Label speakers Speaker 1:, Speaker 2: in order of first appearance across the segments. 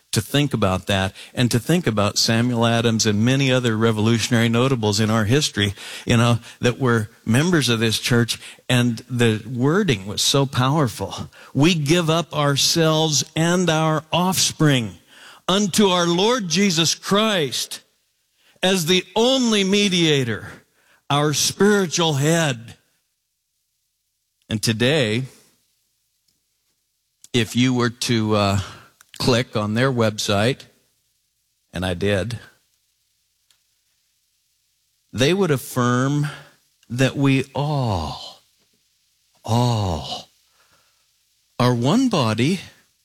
Speaker 1: to think about that and to think about Samuel Adams and many other revolutionary notables in our history, that were members of this church, and the wording was so powerful. We give up ourselves and our offspring unto our Lord Jesus Christ as the only mediator, our spiritual head. And today, if you were to click on their website, and I did, they would affirm that we all are one body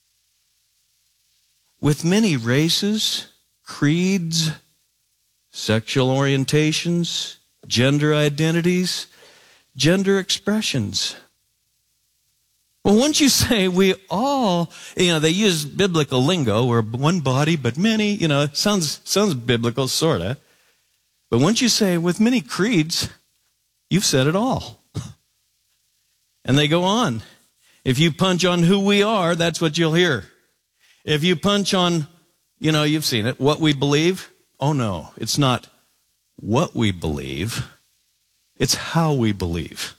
Speaker 1: with many races, creeds, sexual orientations, gender identities, gender expressions. Well, once you say we all, they use biblical lingo, we're one body but many, it sounds biblical, sort of. But once you say with many creeds, you've said it all. And they go on. If you punch on who we are, that's what you'll hear. If you punch on, you've seen it, what we believe, oh no, it's not what we believe, it's how we believe.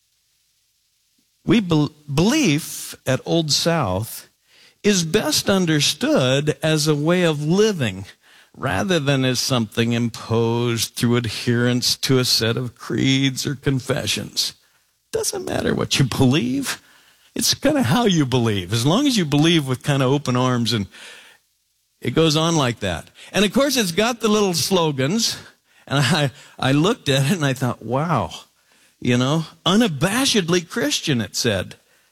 Speaker 1: Belief at Old South is best understood as a way of living rather than as something imposed through adherence to a set of creeds or confessions. Doesn't matter what you believe. It's kind of how you believe. As long as you believe with kind of open arms, and it goes on like that. And of course, it's got the little slogans. And I looked at it and I thought, wow. Unabashedly Christian, it said.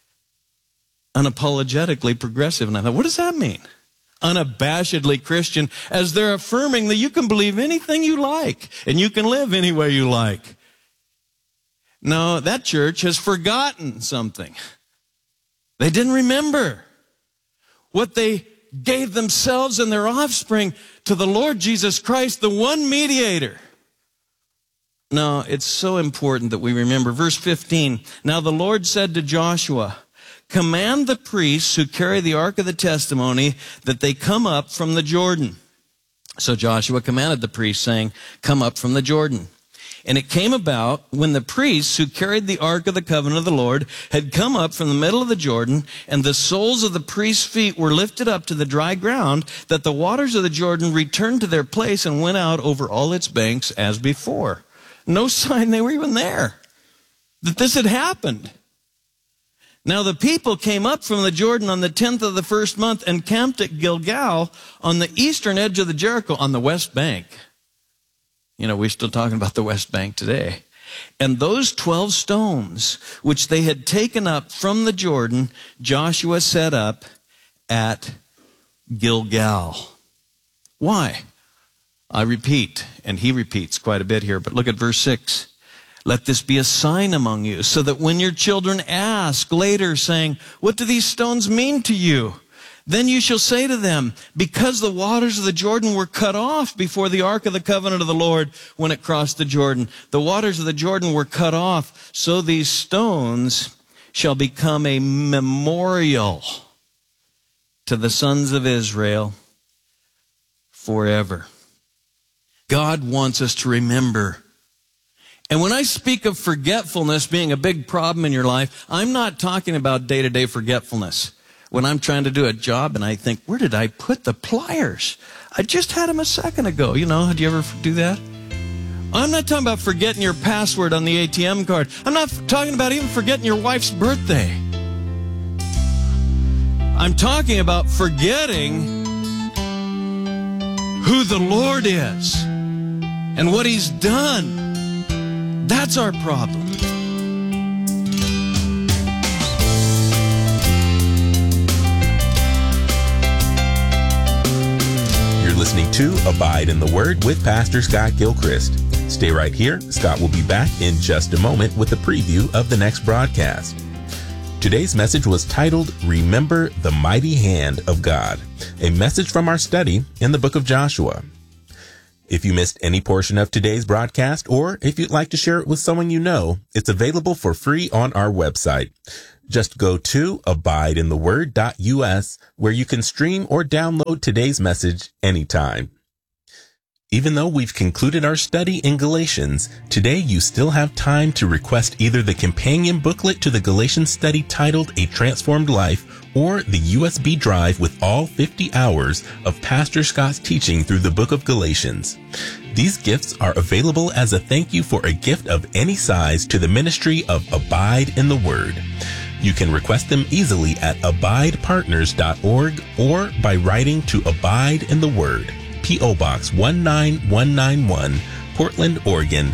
Speaker 1: Unapologetically progressive. And I thought, what does that mean? Unabashedly Christian, as they're affirming that you can believe anything you like and you can live any way you like. No, that church has forgotten something. They didn't remember what they gave themselves and their offspring to the Lord Jesus Christ, the one mediator. No, it's so important that we remember. Verse 15, now the Lord said to Joshua, command the priests who carry the ark of the testimony that they come up from the Jordan. So Joshua commanded the priests, saying, come up from the Jordan. And it came about when the priests who carried the ark of the covenant of the Lord had come up from the middle of the Jordan, and the soles of the priests' feet were lifted up to the dry ground, that the waters of the Jordan returned to their place and went out over all its banks as before. No sign they were even there, that this had happened. Now the people came up from the Jordan on the 10th of the first month and camped at Gilgal on the eastern edge of the Jericho, on the west bank. We're still talking about the west bank today. And those 12 stones, which they had taken up from the Jordan, Joshua set up at Gilgal. Why? I repeat, and he repeats quite a bit here, but look at verse 6. Let this be a sign among you, so that when your children ask later, saying, what do these stones mean to you? Then you shall say to them, because the waters of the Jordan were cut off before the ark of the covenant of the Lord when it crossed the Jordan. The waters of the Jordan were cut off, so these stones shall become a memorial to the sons of Israel forever. God wants us to remember. And when I speak of forgetfulness being a big problem in your life, I'm not talking about day-to-day forgetfulness. When I'm trying to do a job and I think, where did I put the pliers? I just had them a second ago. Do you ever do that? I'm not talking about forgetting your password on the ATM card. I'm not talking about even forgetting your wife's birthday. I'm talking about forgetting who the Lord is and what He's done. That's our problem.
Speaker 2: You're listening to Abide in the Word with Pastor Scott Gilchrist. Stay right here. Scott will be back in just a moment with a preview of the next broadcast. Today's message was titled, Remember the Mighty Hand of God, a message from our study in the book of Joshua. If you missed any portion of today's broadcast, or if you'd like to share it with someone you know, it's available for free on our website. Just go to abideintheword.us, where you can stream or download today's message anytime. Even though we've concluded our study in Galatians, today you still have time to request either the companion booklet to the Galatians study titled A Transformed Life, or the USB drive with all 50 hours of Pastor Scott's teaching through the book of Galatians. These gifts are available as a thank you for a gift of any size to the ministry of Abide in the Word. You can request them easily at abidepartners.org or by writing to Abide in the Word, P.O. Box 19191, Portland, Oregon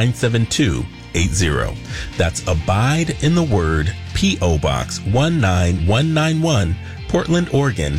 Speaker 2: 97280. That's Abide in the Word, P.O. Box 19191, Portland, Oregon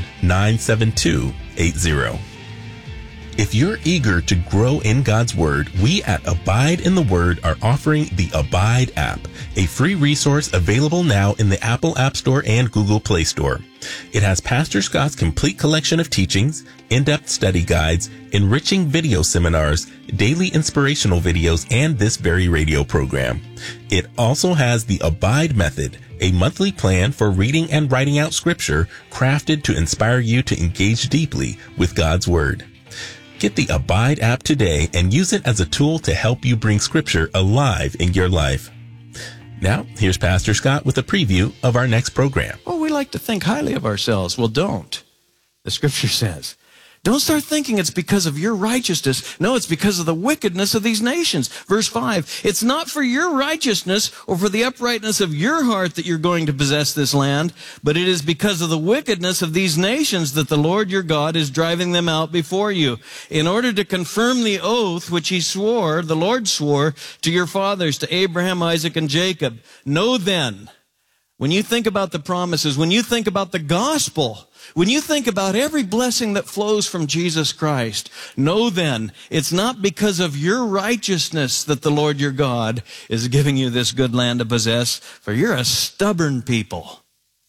Speaker 2: 97280. If you're eager to grow in God's Word, we at Abide in the Word are offering the Abide app, a free resource available now in the Apple App Store and Google Play Store. It has Pastor Scott's complete collection of teachings, in-depth study guides, enriching video seminars, daily inspirational videos, and this very radio program. It also has the Abide Method, a monthly plan for reading and writing out Scripture crafted to inspire you to engage deeply with God's Word. Get the Abide app today and use it as a tool to help you bring Scripture alive in your life. Now, here's Pastor Scott with a preview of our next program.
Speaker 1: Well, we like to think highly of ourselves. Well, don't. The Scripture says, don't start thinking it's because of your righteousness. No, it's because of the wickedness of these nations. Verse 5, it's not for your righteousness or for the uprightness of your heart that you're going to possess this land, but it is because of the wickedness of these nations that the Lord your God is driving them out before you, in order to confirm the oath which he swore, the Lord swore, to your fathers, to Abraham, Isaac, and Jacob. Know then, when you think about the promises, when you think about the gospel, when you think about every blessing that flows from Jesus Christ, know then, it's not because of your righteousness that the Lord your God is giving you this good land to possess, for you're a stubborn people.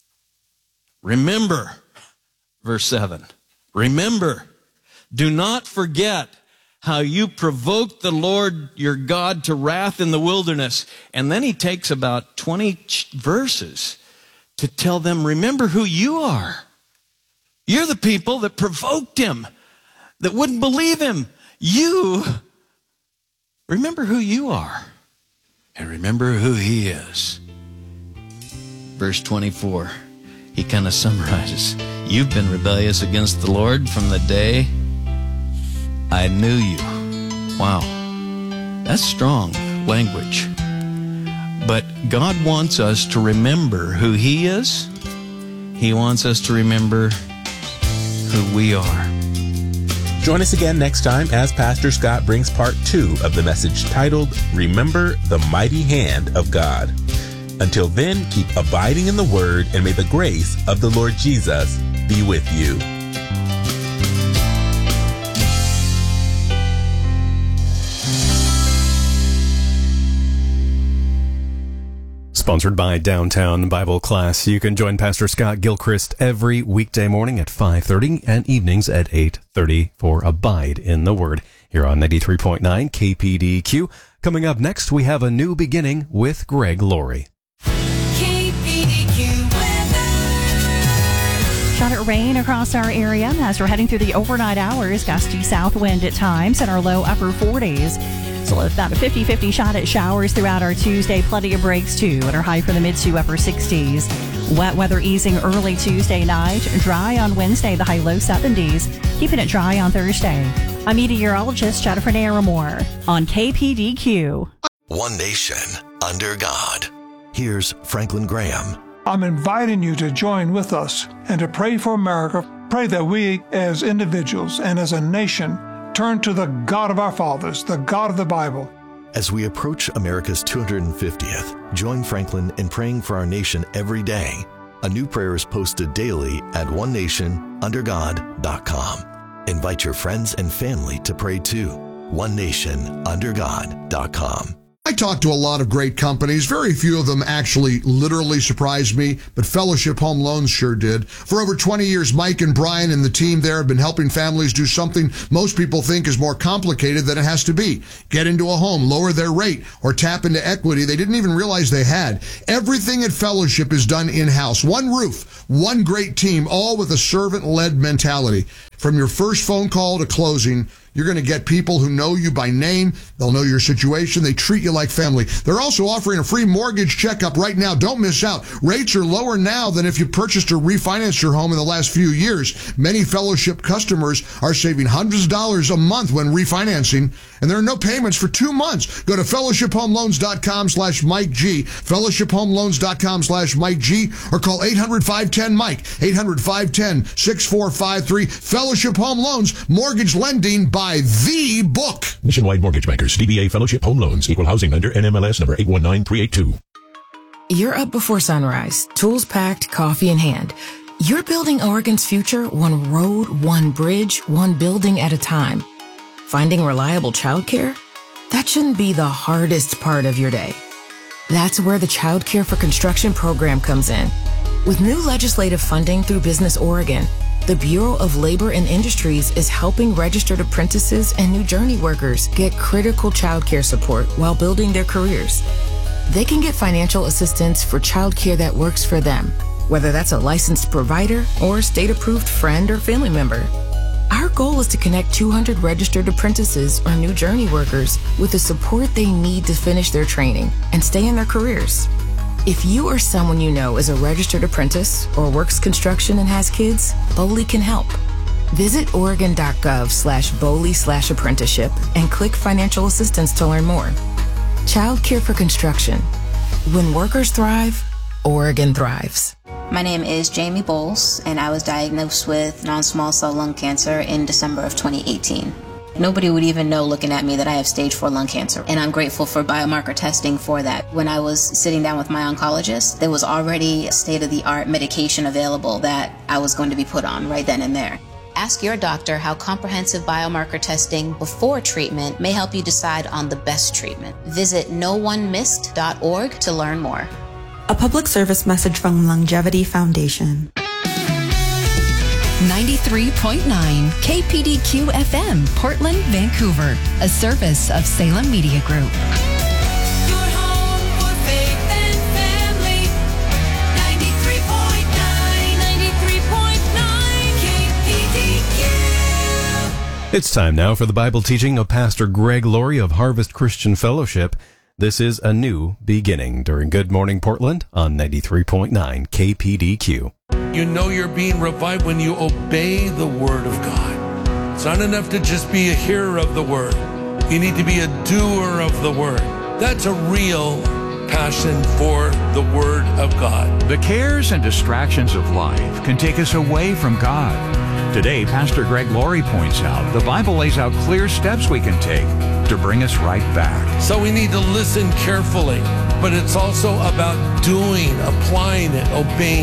Speaker 1: Remember, verse 7, remember, do not forget how you provoked the Lord your God to wrath in the wilderness. And then he takes about 20 verses to tell them, remember who you are. You're the people that provoked him, that wouldn't believe him. You remember who you are and remember who he is. Verse 24, he kind of summarizes, you've been rebellious against the Lord from the day I knew you. Wow, that's strong language. But God wants us to remember who he is. He wants us to remember who we are.
Speaker 2: Join us again next time as Pastor Scott brings part 2 of the message titled, Remember the Mighty Hand of God. Until then, keep abiding in the Word, and may the grace of the Lord Jesus be with you.
Speaker 3: Sponsored by Downtown Bible Class. You can join Pastor Scott Gilchrist every weekday morning at 5:30 and evenings at 8:30 for Abide in the Word here on 93.9 KPDQ. Coming up next, we have a new beginning with Greg Laurie.
Speaker 4: Shot at rain across our area as we're heading through the overnight hours. Gusty south wind at times and our low upper 40s. So about a 50-50 shot at showers throughout our Tuesday. Plenty of breaks too at our high for the mid to upper 60s. Wet weather easing early Tuesday night. Dry on Wednesday, the high low 70s. Keeping it dry on Thursday. I'm meteorologist Jennifer Naramore on KPDQ.
Speaker 5: One nation under God. Here's Franklin Graham.
Speaker 6: I'm inviting you to join with us and to pray for America. Pray that we as individuals and as a nation turn to the God of our fathers, the God of the Bible.
Speaker 5: As we approach America's 250th, join Franklin in praying for our nation every day. A new prayer is posted daily at onenationundergod.com. Invite your friends and family to pray too. onenationundergod.com.
Speaker 7: I talked to a lot of great companies. Very few of them actually literally surprised me, but Fellowship Home Loans sure did. For over 20 years, Mike and Brian and the team there have been helping families do something most people think is more complicated than it has to be. Get into a home, lower their rate, or tap into equity they didn't even realize they had. Everything at Fellowship is done in-house. One roof, one great team, all with a servant-led mentality. From your first phone call to closing, you're going to get people who know you by name. They'll know your situation. They treat you like family. They're also offering a free mortgage checkup right now. Don't miss out. Rates are lower now than if you purchased or refinanced your home in the last few years. Many Fellowship customers are saving hundreds of dollars a month when refinancing, and there are no payments for 2 months. Go to fellowshiphomeloans.com/Mike G, fellowshiphomeloans.com/Mike G, or call 800-510-MIKE, 800-510-6453. Fellowship Home Loans, mortgage lending by the book.
Speaker 8: Nationwide Mortgage Bankers, DBA Fellowship Home Loans, Equal Housing Lender, NMLS number 819382.
Speaker 9: You're up before sunrise, tools packed, coffee in hand. You're building Oregon's future one road, one bridge, one building at a time. Finding reliable childcare? That shouldn't be the hardest part of your day. That's where the Child Care for Construction program comes in. With new legislative funding through Business Oregon, the Bureau of Labor and Industries is helping registered apprentices and new journey workers get critical childcare support while building their careers. They can get financial assistance for childcare that works for them, whether that's a licensed provider or state-approved friend or family member. Our goal is to connect 200 registered apprentices or new journey workers with the support they need to finish their training and stay in their careers. If you or someone you know is a registered apprentice or works construction and has kids, BOLI can help. Visit oregon.gov/BOLI/apprenticeship and click financial assistance to learn more. Child Care for Construction. When workers thrive, Oregon thrives.
Speaker 10: My name is Jamie Bowles, and I was diagnosed with non-small cell lung cancer in December of 2018. Nobody would even know looking at me that I have stage 4 lung cancer, and I'm grateful for biomarker testing for that. When I was sitting down with my oncologist, there was already state-of-the-art medication available that I was going to be put on right then and there. Ask your doctor how comprehensive biomarker testing before treatment may help you decide on the best treatment. Visit NoOneMissed.org to learn more.
Speaker 11: A public service message from Longevity Foundation.
Speaker 12: 93.9 KPDQ FM, Portland, Vancouver, a service of Salem Media Group.
Speaker 13: Your home for faith and family. 93.9 KPDQ.
Speaker 3: It's time now for the Bible teaching of Pastor Greg Laurie of Harvest Christian Fellowship. This is A New Beginning during Good Morning Portland on 93.9 KPDQ.
Speaker 14: You know you're being revived when you obey the Word of God. It's not enough to just be a hearer of the Word. You need to be a doer of the Word. That's a real passion for the Word of God.
Speaker 15: The cares and distractions of life can take us away from God. Today, Pastor Greg Laurie points out the Bible lays out clear steps we can take to bring us right back.
Speaker 14: So we need to listen carefully, but it's also about doing, applying it, obeying.